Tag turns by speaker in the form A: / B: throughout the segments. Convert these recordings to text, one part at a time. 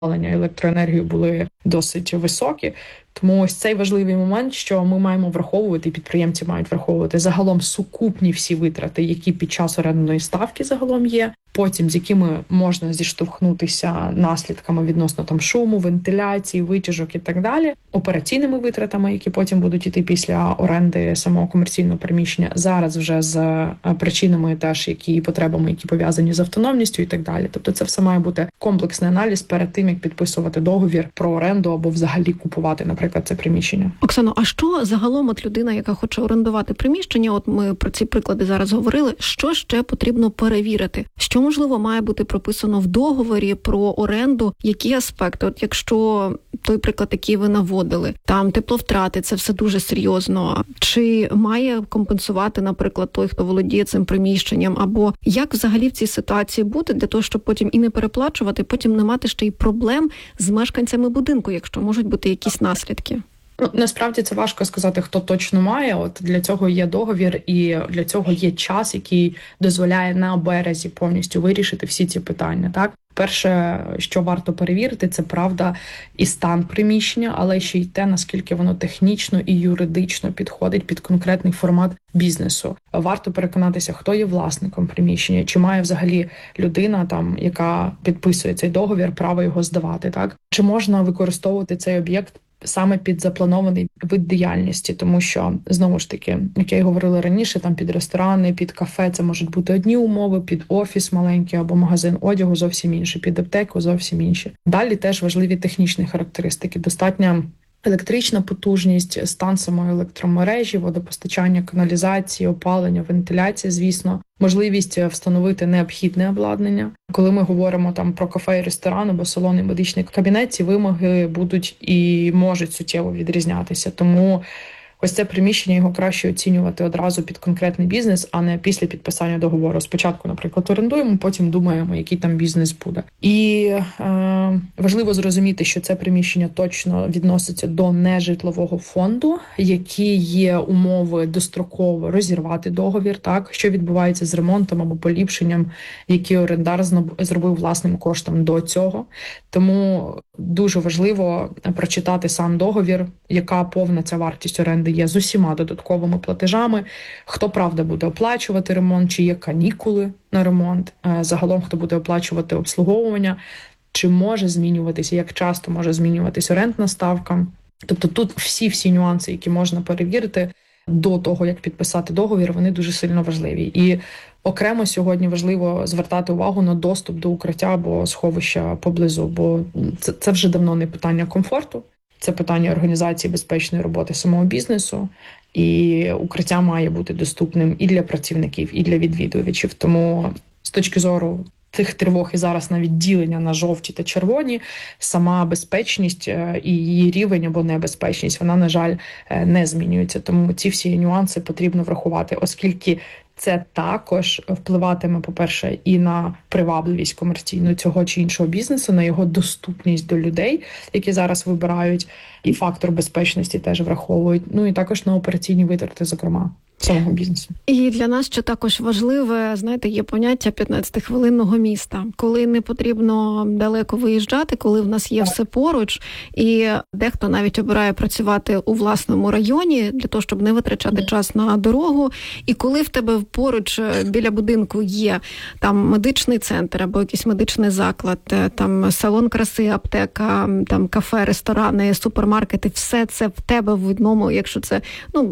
A: електроенергію були досить високі. Тому ось цей важливий момент, що ми маємо враховувати, і підприємці мають враховувати загалом сукупні всі витрати, які під час орендної ставки загалом є, потім з якими можна зіштовхнутися наслідками відносно там шуму, вентиляції, витяжок і так далі, операційними витратами, які потім будуть іти після оренди самого комерційного приміщення, зараз вже з причинами теж, які потребами, які пов'язані з автономністю і так далі. Тобто це все має бути комплексний аналіз перед тим, як підписувати договір про оренду або взагалі купувати, наприклад, це приміщення.
B: Оксано, а що загалом от людина, яка хоче орендувати приміщення, от ми про ці приклади зараз говорили, що ще потрібно перевірити? Що, можливо, має бути прописано в договорі про оренду? Які аспекти? От якщо той приклад, який ви наводили, там тепловтрати, це все дуже серйозно. Чи має компенсувати, наприклад, той, хто володіє цим приміщенням? Або як взагалі в цій ситуації бути для того, щоб потім і не переплачувати, потім не мати ще й проблем з мешканцями будинку, якщо можуть бути якісь наслідки?
A: Насправді це важко сказати, хто точно має. От для цього є договір, і для цього є час, який дозволяє на березі повністю вирішити всі ці питання. Так, перше, що варто перевірити, це правда і стан приміщення, але ще й те, наскільки воно технічно і юридично підходить під конкретний формат бізнесу. Варто переконатися, хто є власником приміщення, чи має взагалі людина, там, яка підписує цей договір, право його здавати. Так, чи можна використовувати цей об'єкт саме під запланований вид діяльності, тому що, знову ж таки, як я й говорила раніше, там під ресторани, під кафе це можуть бути одні умови, під офіс маленький або магазин одягу зовсім інші, під аптеку зовсім інші. Далі теж важливі технічні характеристики. Достатня електрична потужність, стан самої електромережі, водопостачання, каналізації, опалення, вентиляція, звісно, можливість встановити необхідне обладнання. Коли ми говоримо там про кафе і ресторан або салон і медичний кабінет, ці вимоги будуть і можуть суттєво відрізнятися. Тому ось це приміщення, його краще оцінювати одразу під конкретний бізнес, а не після підписання договору. Спочатку, наприклад, орендуємо, потім думаємо, який там бізнес буде. І важливо зрозуміти, що це приміщення точно відноситься до нежитлового фонду, які є умови достроково розірвати договір, так, що відбувається з ремонтом або поліпшенням, які орендар зробив власним коштом до цього. Тому дуже важливо прочитати сам договір, яка повна ця вартість оренди є з усіма додатковими платежами, хто, правда, буде оплачувати ремонт, чи є канікули на ремонт, загалом хто буде оплачувати обслуговування, чи може змінюватися, як часто може змінюватися орендна ставка. Тобто тут всі нюанси, які можна перевірити до того, як підписати договір, вони дуже сильно важливі. І окремо сьогодні важливо звертати увагу на доступ до укриття або сховища поблизу, бо це вже давно не питання комфорту, це питання організації безпечної роботи самого бізнесу, і укриття має бути доступним і для працівників, і для відвідувачів. Тому з точки зору тих тривог і зараз навіть ділення на жовті та червоні, сама безпечність і її рівень або небезпечність, вона, на жаль, не змінюється. Тому ці всі нюанси потрібно врахувати, оскільки це також впливатиме, по-перше, і на привабливість комерційну цього чи іншого бізнесу, на його доступність до людей, які зараз вибирають, і фактор безпечності теж враховують, ну і також на операційні витрати, зокрема, самого бізнесу. І
B: для нас ще також важливе, знаєте, є поняття 15-хвилинного міста, коли не потрібно далеко виїжджати, коли в нас є все поруч, і дехто навіть обирає працювати у власному районі для того, щоб не витрачати час на дорогу, і коли в тебе поруч біля будинку є там медичний центр або якийсь медичний заклад, там салон краси, аптека, там кафе, ресторани, супермаркети, все це в тебе в одному, якщо це,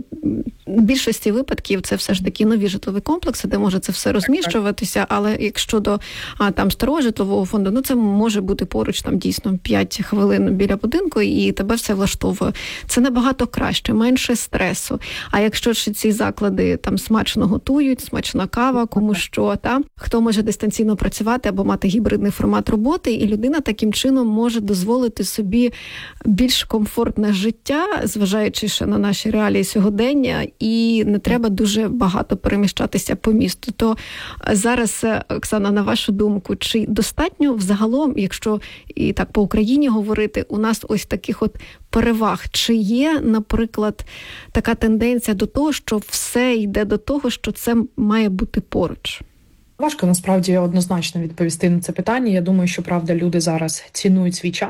B: в більшості випадків це все ж таки нові житлові комплекси, де може це все розміщуватися, але якщо до там старого житлового фонду, це може бути поруч там дійсно 5 хвилин біля будинку і тебе все влаштовує. Це набагато краще, менше стресу. А якщо ж ці заклади там смачно готують, смачна кава, кому що, хто може дистанційно працювати або мати гібридний формат роботи, і людина таким чином може дозволити собі більш комфортне життя, зважаючи ще на наші реалії сьогодення, і не треба дуже багато переміщатися по місту. То зараз, Оксана, на вашу думку, чи достатньо взагалом, якщо і так по Україні говорити, у нас ось таких от переваг? Чи є, наприклад, така тенденція до того, що все йде до того, що це має бути поруч?
A: Важко насправді однозначно відповісти на це питання. Я думаю, що правда люди зараз цінують свій час.